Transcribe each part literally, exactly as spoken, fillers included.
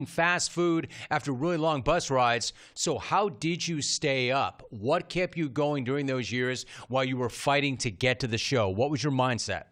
fast food after really long bus rides. So how did you stay up? What kept you going during those years while you were fighting to get to the show? What was your mindset?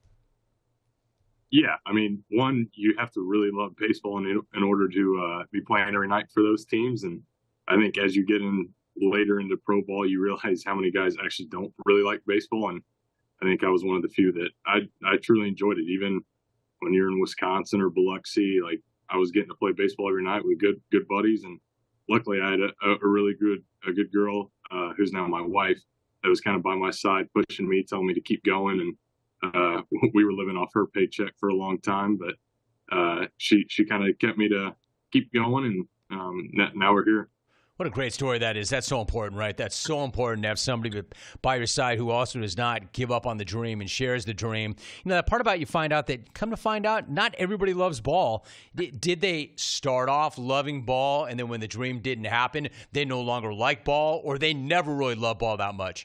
Yeah, I mean, one, you have to really love baseball in, in order to uh, be playing every night for those teams. And I think as you get in later into pro ball, you realize how many guys actually don't really like baseball. And I think I was one of the few that I, I truly enjoyed it. Even when you're in Wisconsin or Biloxi, like I was getting to play baseball every night with good good buddies. And luckily I had a, a really good a good girl uh, who's now my wife that was kind of by my side, pushing me, telling me to keep going. And Uh, we were living off her paycheck for a long time, but uh, she she kind of kept me to keep going, and um, now we're here. What a great story that is. That's so important, right? That's so important to have somebody by your side who also does not give up on the dream and shares the dream. You know, that part about you find out that, come to find out, not everybody loves ball. Did they start off loving ball, and then when the dream didn't happen, they no longer like ball, or they never really loved ball that much?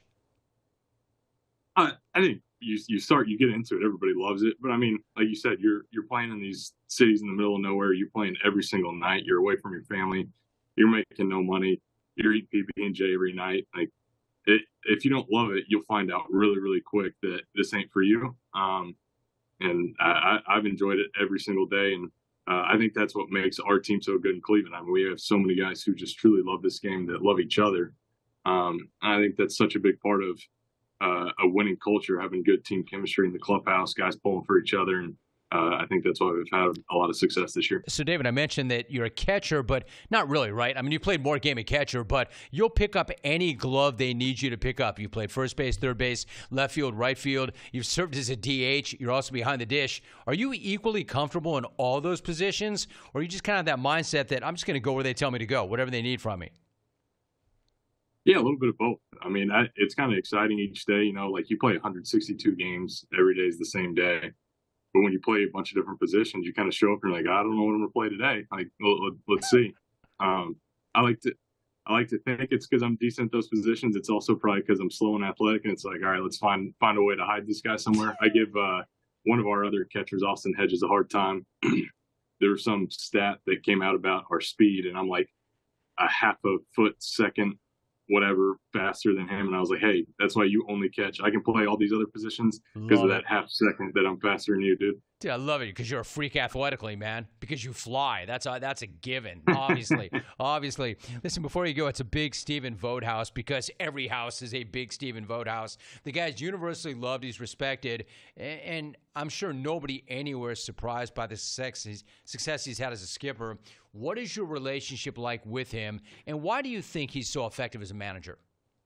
Uh, I think you you start, you get into it, everybody loves it. But I mean, like you said, you're you're playing in these cities in the middle of nowhere. You're playing every single night. You're away from your family. You're making no money. You're eating P B and J every night. Like, it, if you don't love it, you'll find out really, really quick that this ain't for you. Um, and I, I, I've enjoyed it every single day. And uh, I think that's what makes our team so good in Cleveland. I mean, we have so many guys who just truly love this game, that love each other. Um, I think that's such a big part of Uh, a winning culture, having good team chemistry in the clubhouse, guys pulling for each other. And uh, I think that's why we've had a lot of success this year. So, David, I mentioned that you're a catcher, but not really, right? I mean, you played more game of catcher, but you'll pick up any glove they need you to pick up. You played first base, third base, left field, right field. You've served as a D H. You're also behind the dish. Are you equally comfortable in all those positions, or are you just kind of that mindset that I'm just going to go where they tell me to go, whatever they need from me? Yeah, a little bit of both. I mean, I, it's kind of exciting each day. You know, like you play one hundred sixty-two games. Every day is the same day. But when you play a bunch of different positions, you kind of show up and you're like, I don't know what I'm going to play today. Like, well, let's see. Um, I like to I like to think it's because I'm decent at those positions. It's also probably because I'm slow and athletic. And it's like, all right, let's find find a way to hide this guy somewhere. I give uh, one of our other catchers, Austin Hedges, a hard time. There was some stat that came out about our speed, and I'm like a half a foot second whatever faster than him, and I was like, hey, that's why you only catch. I can play all these other positions because of that half second that I'm faster than you, dude. Dude, I love it because you're a freak athletically, man. Because you fly. That's a, that's a given, obviously. Obviously. Listen, before you go, it's a big Stephen Vogt house because every house is a big Stephen Vogt house. The guy's universally loved. He's respected. And, and I'm sure nobody anywhere is surprised by the success he's, success he's had as a skipper. What is your relationship like with him, and why do you think he's so effective as a manager?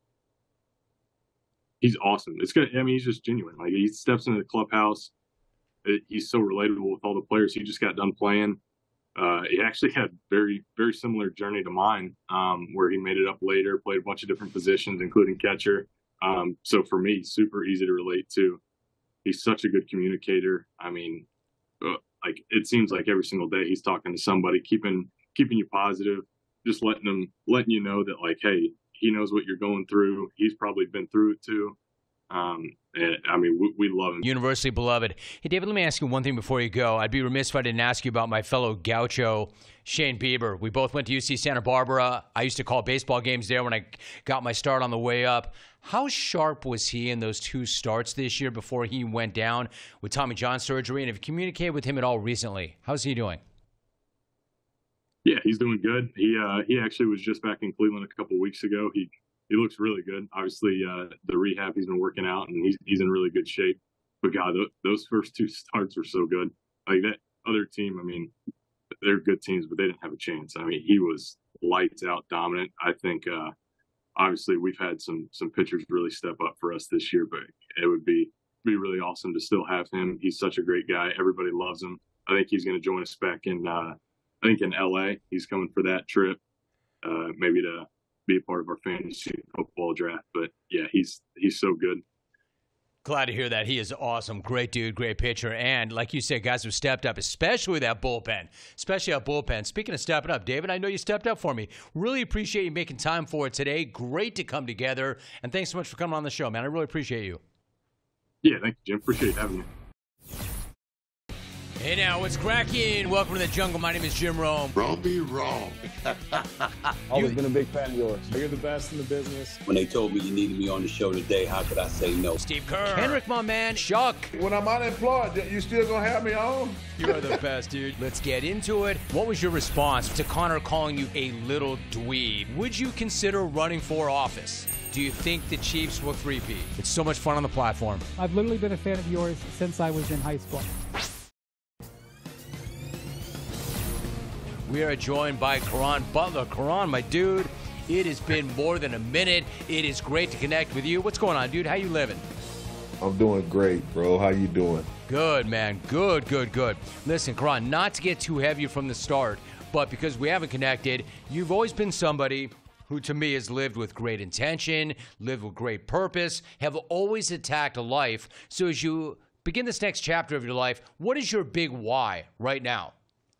He's awesome. It's good. I mean, he's just genuine. Like, he steps into the clubhouse. It, he's so relatable with all the players. He just got done playing. Uh, he actually had very, very similar journey to mine, um, where he made it up later, played a bunch of different positions, including catcher. Um, so for me, super easy to relate to. He's such a good communicator. I mean, uh, like it seems like every single day he's talking to somebody, keeping keeping you positive, just letting them letting you know that, like, hey, he knows what you're going through. He's probably been through it too. Um, and I mean, we, we love him. Universally beloved. Hey, David, let me ask you one thing before you go. I'd be remiss if I didn't ask you about my fellow gaucho, Shane Bieber. We both went to U C Santa Barbara. I used to call baseball games there when I got my start on the way up. How sharp was he in those two starts this year before he went down with Tommy John surgery? And have you communicated with him at all recently? How's he doing? Yeah, he's doing good. He uh, he actually was just back in Cleveland a couple of weeks ago. He he looks really good. Obviously, uh, the rehab, he's been working out, and he's he's in really good shape. But God, th- those first two starts were so good. Like, that other team, I mean, they're good teams, but they didn't have a chance. I mean, he was lights out, dominant. I think uh, obviously we've had some some pitchers really step up for us this year, but it would be be really awesome to still have him. He's such a great guy. Everybody loves him. I think he's going to join us back in. Uh, I think in L A, he's coming for that trip, uh, maybe to be a part of our fantasy football draft. But yeah, he's he's so good. Glad to hear that. He is awesome. Great dude, great pitcher. And like you said, guys have stepped up, especially that bullpen, especially that bullpen. Speaking of stepping up, David, I know you stepped up for me. Really appreciate you making time for it today. Great to come together. And thanks so much for coming on the show, man. I really appreciate you. Yeah, thank you, Jim. Appreciate having me. Hey now, what's cracking? Welcome to the jungle. My name is Jim Rome. Prove me wrong. Always been a big fan of yours. You're the best in the business. When they told me you needed me on the show today, how could I say no? Steve Kerr. Henrik, my man. Chuck. When I'm unemployed, you still gonna have me on? You are the best, dude. Let's get into it. What was your response to Connor calling you a little dweeb? Would you consider running for office? Do you think the Chiefs will three-peat? It's so much fun on the platform. I've literally been a fan of yours since I was in high school. We are joined by Caron Butler. Caron, my dude, it has been more than a minute. It is great to connect with you. What's going on, dude? How you living? I'm doing great, bro. How you doing? Good, man. Good, good, good. Listen, Caron, not to get too heavy from the start, but because we haven't connected, you've always been somebody who to me has lived with great intention, lived with great purpose, have always attacked life. So as you begin this next chapter of your life, what is your big why right now?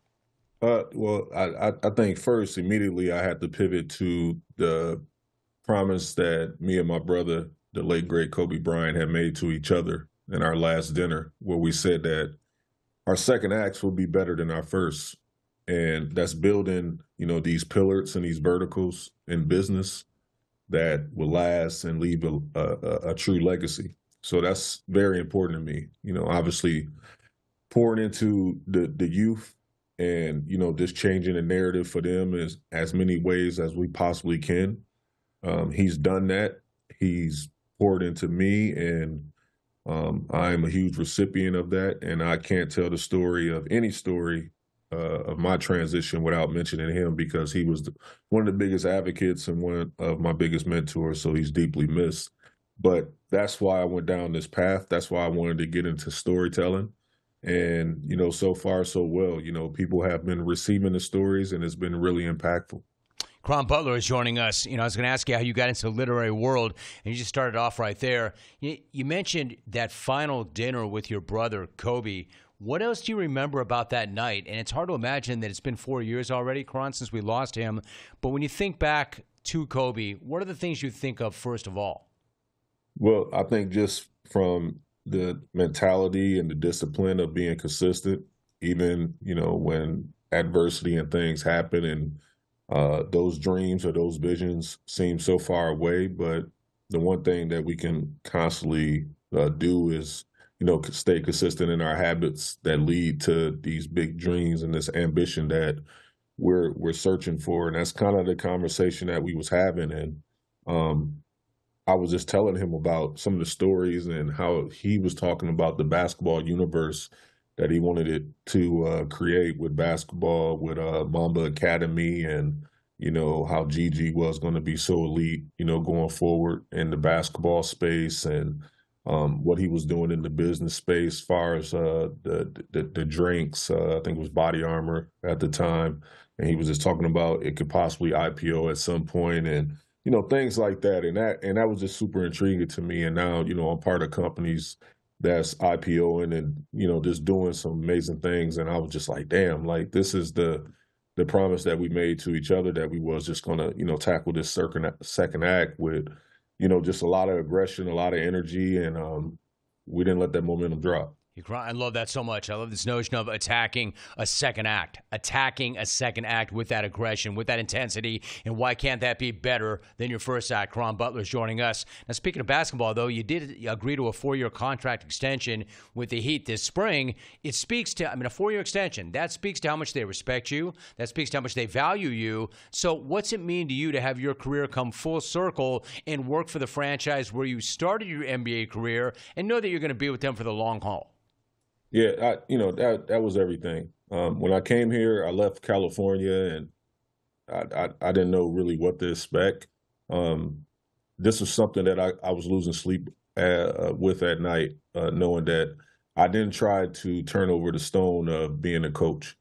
Uh, well, I, I think first, immediately, I had to pivot to the promise that me and my brother, the late, great Kobe Bryant, had made to each other in our last dinner, where we said that our second acts will be better than our first. And that's building, you know, these pillars and these verticals in business that will last and leave a, a, a true legacy. So that's very important to me. You know, obviously pouring into the, the youth, and, you know, just changing the narrative for them as, as many ways as we possibly can. Um, he's done that. He's poured into me, and um, I'm a huge recipient of that. And I can't tell the story of any story uh, of my transition without mentioning him, because he was the, one of the biggest advocates and one of my biggest mentors, so he's deeply missed. But that's why I went down this path. That's why I wanted to get into storytelling. And, you know, so far, so well. You know, people have been receiving the stories, and it's been really impactful. Caron Butler is joining us. You know, I was going to ask you how you got into the literary world, and you just started off right there. You, you mentioned that final dinner with your brother, Kobe. What else do you remember about that night? And it's hard to imagine that it's been four years already, Caron, since we lost him. But when you think back to Kobe, what are the things you think of first of all? Well, I think just from the mentality and the discipline of being consistent, even, you know, when adversity and things happen and uh, those dreams or those visions seem so far away. But the one thing that we can constantly uh, do is, you know, stay consistent in our habits that lead to these big dreams and this ambition that we're we're searching for. And that's kind of the conversation that we was having. And um, I was just telling him about some of the stories and how he was talking about the basketball universe that he wanted it to uh, create with basketball, with uh, Mamba Academy, and, you know, how Gigi was going to be so elite, you know, going forward in the basketball space, and um, what he was doing in the business space as far as uh, the, the the drinks. Uh, I think it was Body Armor at the time. And he was just talking about it could possibly I P O at some point, and you know, things like that. And that and that was just super intriguing to me. And now, you know, I'm part of companies that's IPOing and, you know, just doing some amazing things. And I was just like, damn, like this is the the promise that we made to each other, that we was just going to, you know, tackle this second, second act with, you know, just a lot of aggression, a lot of energy. And um, we didn't let that momentum drop. I love that so much. I love this notion of attacking a second act, attacking a second act with that aggression, with that intensity. And why can't that be better than your first act? Caron Butler is joining us. Now, speaking of basketball, though, you did agree to a four-year contract extension with the Heat this spring. It speaks to, I mean, a four-year extension, that speaks to how much they respect you. That speaks to how much they value you. So what's it mean to you to have your career come full circle and work for the franchise where you started your N B A career and know that you're going to be with them for the long haul? Yeah, I, you know, that that was everything. Um, when I came here, I left California, and I, I, I didn't know really what to expect. Um, this was something that I, I was losing sleep at, uh, with at night, uh, knowing that I didn't try to turn over the stone of being a coach.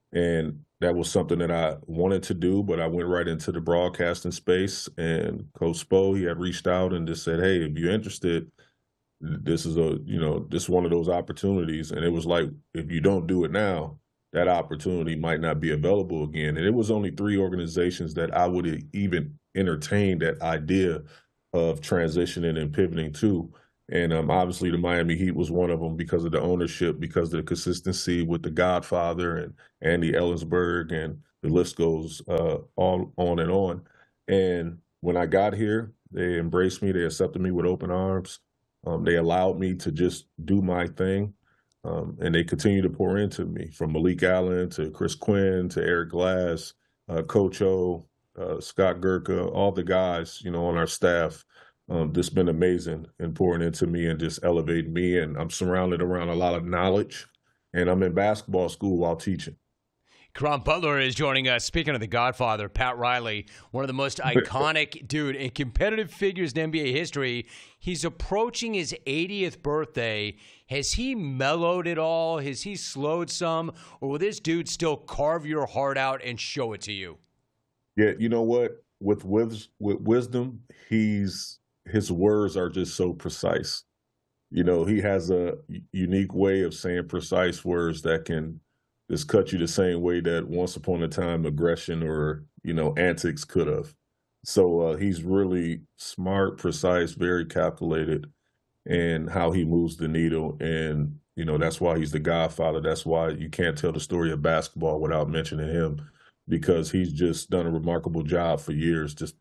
And that was something that I wanted to do, but I went right into the broadcasting space, and Coach Spo, he had reached out and just said, hey, if you're interested, this is a, you know, this is one of those opportunities. And it was like, if you don't do it now, that opportunity might not be available again. And it was only three organizations that I would even entertain that idea of transitioning and pivoting to. And um, obviously the Miami Heat was one of them because of the ownership, because of the consistency with the Godfather and Andy Ellensburg, and the list goes uh, all on and on. And when I got here, they embraced me. They accepted me with open arms. Um, they allowed me to just do my thing. Um, and they continue to pour into me, from Malik Allen to Chris Quinn to Eric Glass, uh, Coach O, uh, Scott Gurka, all the guys, you know, on our staff. Um, this has been amazing in pouring into me and just elevating me. And I'm surrounded around a lot of knowledge, and I'm in basketball school while teaching. Caron Butler is joining us. Speaking of the Godfather, Pat Riley, one of the most iconic, dude, and competitive figures in N B A history. He's approaching his eightieth birthday. Has he mellowed at all? Has he slowed some? Or will this dude still carve your heart out and show it to you? Yeah, you know what? With, with, with wisdom, he's his words are just so precise. You know, he has a unique way of saying precise words that can just cut you the same way that once upon a time aggression or, you know, antics could have. So uh, he's really smart, precise, very calculated in how he moves the needle. And, you know, that's why he's the Godfather. That's why you can't tell the story of basketball without mentioning him, because he's just done a remarkable job for years, just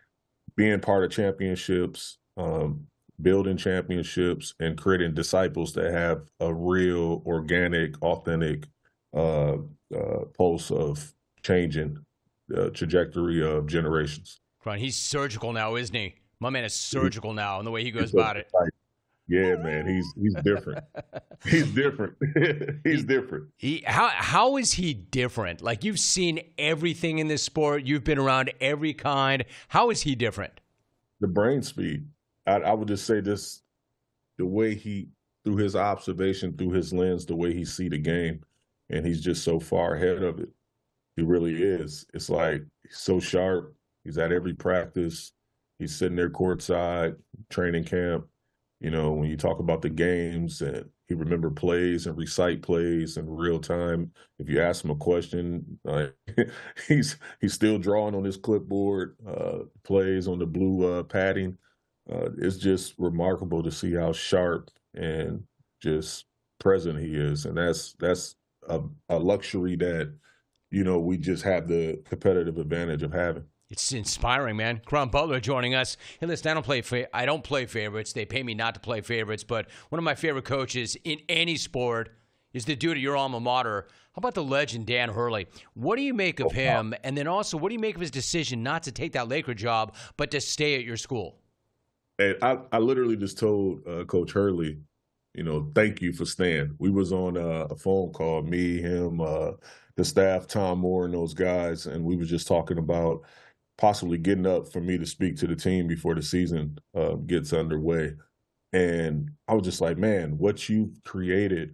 being part of championships, um, building championships, and creating disciples that have a real, organic, authentic uh, uh, pulse of changing the trajectory of generations. Caron, he's surgical now, isn't he? My man is surgical now in the way he goes about it. Yeah, man, he's he's different. He's different. He's different. He, how how is he different? Like, you've seen everything in this sport. You've been around every kind. How is he different? The brain speed. I, I would just say this, the way he, through his observation, through his lens, the way he see the game, and he's just so far ahead of it. He really is. It's like he's so sharp. He's at every practice. He's sitting there courtside, training camp. You know, when you talk about the games, and he remember plays and recite plays in real time. If you ask him a question, uh, he's he's still drawing on his clipboard, uh, plays on the blue uh, padding. Uh, it's just remarkable to see how sharp and just present he is, and that's that's a, a luxury that, you know, we just have the competitive advantage of having. It's inspiring, man. Caron Butler joining us. Hey, listen, I don't play fa- I don't play favorites. They pay me not to play favorites, but one of my favorite coaches in any sport is the dude at your alma mater. How about the legend Dan Hurley? What do you make of him? And then also, what do you make of his decision not to take that Laker job, but to stay at your school? And I, I literally just told uh, Coach Hurley, you know, thank you for staying. We was on a, a phone call, me, him, uh, the staff, Tom Moore, and those guys, and we were just talking about possibly getting up for me to speak to the team before the season uh, gets underway. And I was just like, man, what you've created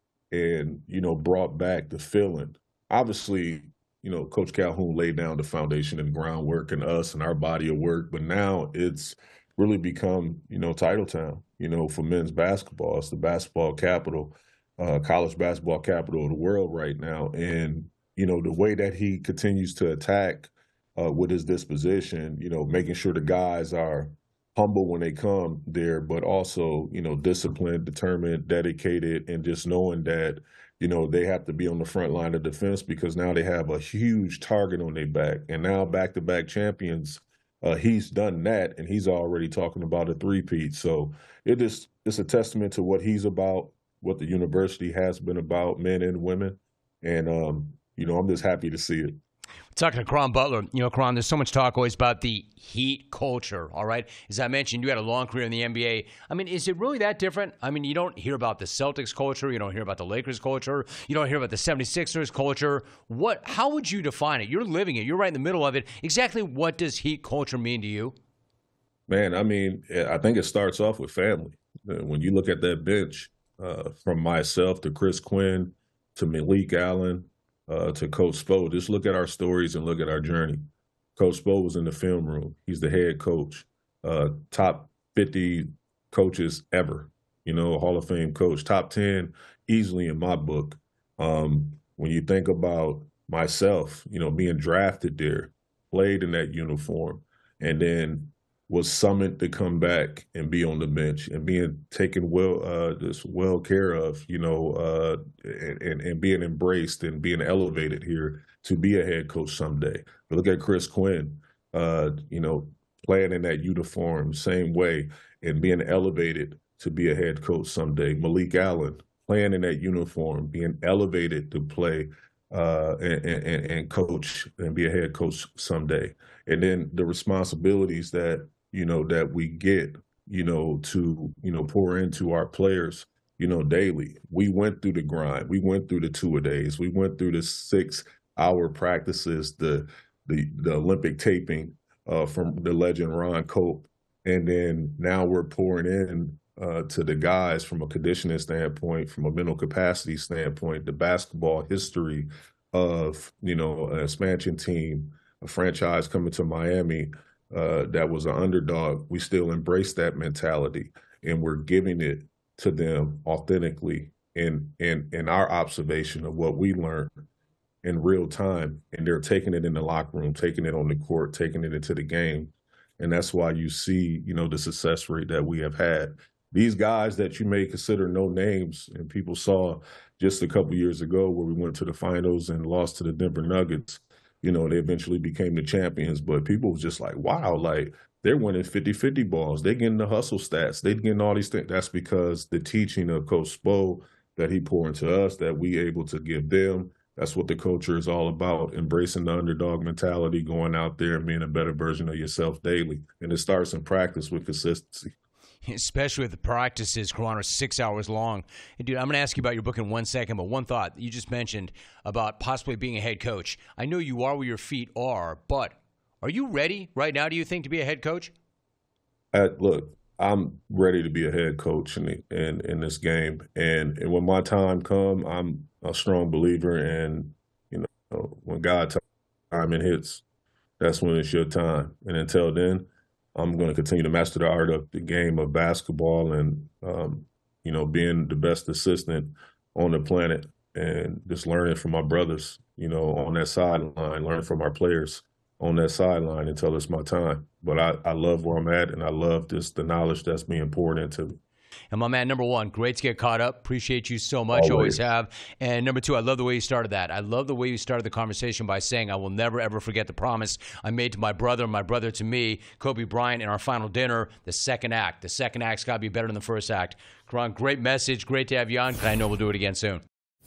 and, you know, brought back the feeling. Obviously, you know, Coach Calhoun laid down the foundation and groundwork and us and our body of work, but now it's really become, you know, Titletown, you know, for men's basketball. It's the basketball capital, uh, college basketball capital of the world right now. And, you know, the way that he continues to attack Uh, with his disposition, you know, making sure the guys are humble when they come there, but also, you know, disciplined, determined, dedicated, and just knowing that, you know, they have to be on the front line of defense because now they have a huge target on their back. And now back-to-back champions, uh, he's done that, and he's already talking about a three-peat. So it is, it's a testament to what he's about, what the university has been about, men and women. And, um, you know, I'm just happy to see it. Talking to Caron Butler, you know, Caron, there's so much talk always about the Heat culture, all right? As I mentioned, you had a long career in the N B A. I mean, is it really that different? I mean, you don't hear about the Celtics culture. You don't hear about the Lakers culture. You don't hear about the seventy-sixers culture. What? How would you define it? You're living it. You're right in the middle of it. Exactly what does Heat culture mean to you? Man, I mean, I think it starts off with family. When you look at that bench, uh, from myself to Chris Quinn to Malik Allen, Uh, to Coach Spo, just look at our stories and look at our journey. Coach Spo was in the film room. He's the head coach, uh, top fifty coaches ever, you know, Hall of Fame coach, top ten easily in my book. Um, when you think about myself, you know, being drafted there, played in that uniform, and then was summoned to come back and be on the bench and being taken well, uh, just well care of, you know, uh, and, and, and being embraced and being elevated here to be a head coach someday. But look at Chris Quinn, uh, you know, playing in that uniform, same way, and being elevated to be a head coach someday. Malik Allen playing in that uniform, being elevated to play uh, and, and, and coach and be a head coach someday. And then the responsibilities that, you know, that we get, you know, to, you know, pour into our players, you know, daily. We went through the grind. We went through the two-a-days. We went through the six-hour practices, the the the Olympic taping uh, from the legend Ron Cope. And then now we're pouring in uh, to the guys from a conditioning standpoint, from a mental capacity standpoint, the basketball history of, you know, an expansion team, a franchise coming to Miami uh, that was an underdog. We still embrace that mentality, and we're giving it to them authentically in, in, in our observation of what we learned in real time. And they're taking it in the locker room, taking it on the court, taking it into the game. And that's why you see, you know, the success rate that we have had. These guys that you may consider no names, and people saw just a couple years ago where we went to the finals and lost to the Denver Nuggets, you know, they eventually became the champions. But people was just like, wow, like they're winning fifty-fifty balls. They're getting the hustle stats. They're getting all these things. That's because the teaching of Coach Spo that he poured into us, that we able to give them. That's what the culture is all about, embracing the underdog mentality, going out there and being a better version of yourself daily. And it starts in practice with consistency. Especially with the practices, Karan, are six hours long. And dude, I'm going to ask you about your book in one second, but one thought you just mentioned about possibly being a head coach. I know you are where your feet are, but are you ready right now, do you think, to be a head coach? Uh, look, I'm ready to be a head coach in, the, in, in this game. And, and when my time comes, I'm a strong believer in, you know, when God timing hits, that's when it's your time. And until then, I'm going to continue to master the art of the game of basketball and, um, you know, being the best assistant on the planet and just learning from my brothers, you know, on that sideline, learning from our players on that sideline until it's my time. But I, I love where I'm at, and I love this the knowledge that's being poured into me. And my man, number one, great to get caught up. Appreciate you so much. Always. Always have. And number two, I love the way you started that. I love the way you started the conversation by saying, I will never, ever forget the promise I made to my brother and my brother to me, Kobe Bryant, in our final dinner, the second act. The second act's got to be better than the first act. Karan, great message. Great to have you on. I know we'll do it again soon.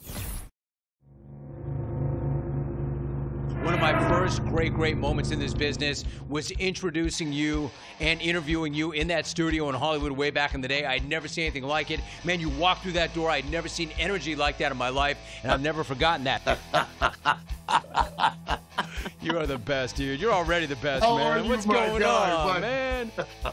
One of my first great, great moments in this business was introducing you and interviewing you in that studio in Hollywood way back in the day. I'd never seen anything like it. Man, you walked through that door. I'd never seen energy like that in my life, and I've never forgotten that. You are the best, dude. You're already the best, Oh, man. you What's my going guy, on, buddy. man?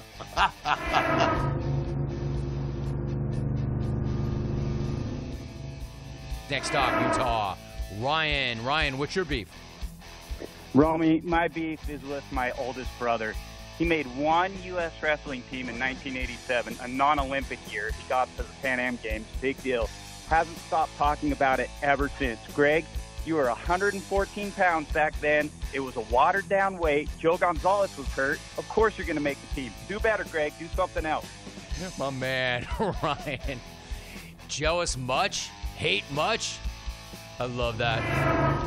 Next up, Utah. Ryan. Ryan, what's your beef? Romy, my beef is with my oldest brother. He made one U S wrestling team in nineteen eighty-seven, a non-Olympic year. He got to the Pan Am Games, big deal. Hasn't stopped talking about it ever since. Greg, you were one hundred fourteen pounds back then. It was a watered-down weight. Joe Gonzalez was hurt. Of course you're going to make the team. Do better, Greg. Do something else. My man, Ryan. Jealous much? Hate much? I love that.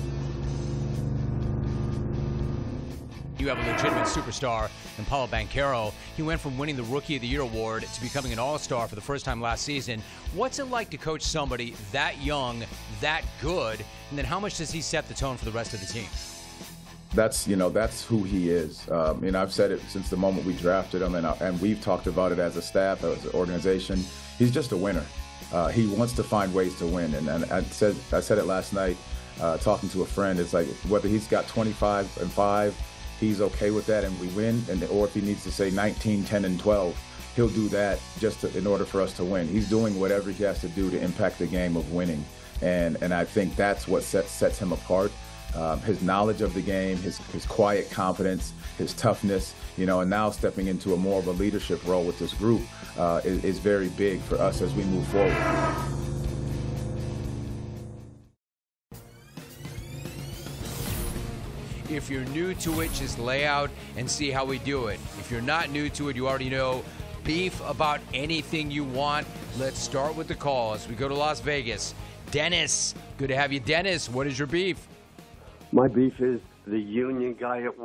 You have a legitimate superstar in Paulo Banchero. He went from winning the Rookie of the Year award to becoming an all-star for the first time last season. What's it like to coach somebody that young, that good, and then how much does he set the tone for the rest of the team? That's, you know, that's who he is. Um, and I've said it since the moment we drafted him, and, I, and we've talked about it as a staff, as an organization. He's just a winner. Uh, he wants to find ways to win. And, and I said I said it last night, uh, talking to a friend. It's like whether he's got twenty-five and five, he's okay with that and we win, and or if he needs to say nineteen, ten, and twelve, he'll do that just to, in order for us to win. He's doing whatever he has to do to impact the game of winning. And and I think that's what sets, sets him apart. Um, his knowledge of the game, his, his quiet confidence, his toughness, you know, and now stepping into a more of a leadership role with this group uh, is, is very big for us as we move forward. If you're new to it, just lay out and see how we do it. If you're not new to it, you already know beef about anything you want. Let's start with the calls. We go to Las Vegas. Dennis, good to have you. Dennis, what is your beef? My beef is the union guy at work.